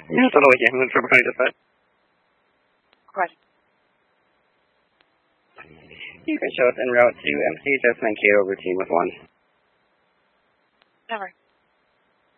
Yeah, totally. Yeah, I'm for going to decide. Question. You can show us en route to MC, just make it over team with 1. Never.